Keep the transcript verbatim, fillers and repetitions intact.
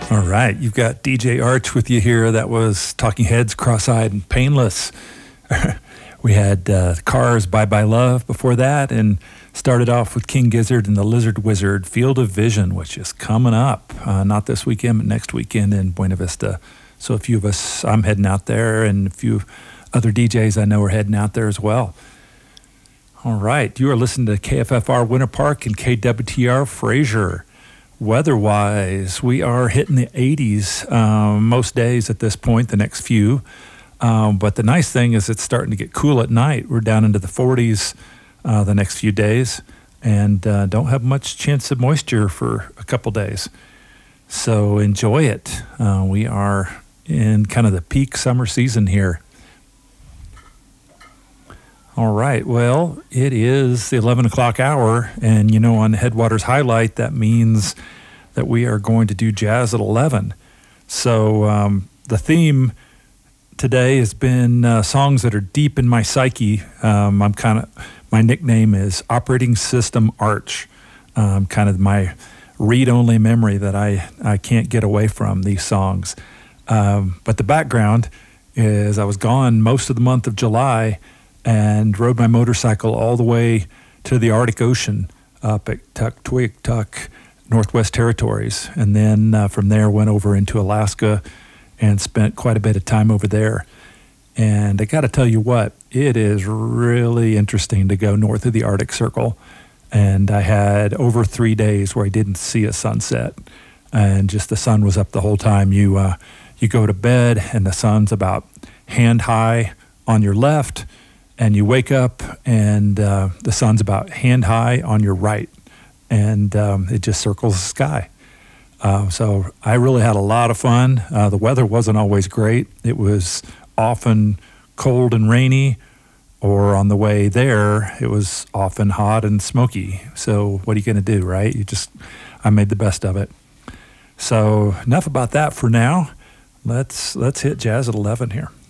All right, you've got D J Arch with you here. That was Talking Heads, Cross-Eyed and Painless. We had uh, Cars, Bye Bye Love before that, and started off with King Gizzard and the Lizard Wizard, Field of Vision, which is coming up. Uh, not this weekend, but next weekend in Buena Vista. So a few of us, I'm heading out there, and a few other D Js I know are heading out there as well. All right, you are listening to K F F R Winter Park and K W T R Fraser. Weather-wise, we are hitting the eighties um, most days at this point, the next few. Um, but the nice thing is it's starting to get cool at night. We're down into the forties uh, the next few days and uh, don't have much chance of moisture for a couple days. So enjoy it. Uh, we are in kind of the peak summer season here. All right, well, it is the eleven o'clock hour, and you know, on Headwaters Highlight, that means that we are going to do jazz at eleven. So um, the theme today has been uh, songs that are deep in my psyche. Um, I'm kind of, my nickname is Operating System Arch, um, kind of my read-only memory that I, I can't get away from these songs. Um, but the background is I was gone most of the month of July and rode my motorcycle all the way to the Arctic Ocean up at Tuktoyaktuk, Northwest Territories. And then uh, from there went over into Alaska and spent quite a bit of time over there. And I got to tell you what, it is really interesting to go north of the Arctic Circle. And I had over three days where I didn't see a sunset. And just the sun was up the whole time. You, uh, you go to bed and the sun's about hand high on your left, and you wake up and uh, the sun's about hand high on your right, and um, it just circles the sky. Uh, so I really had a lot of fun. Uh, the weather wasn't always great. It was often cold and rainy, or on the way there, it was often hot and smoky. So what are you going to do, right? You just, I made the best of it. So enough about that for now. Let's let's hit jazz at eleven here.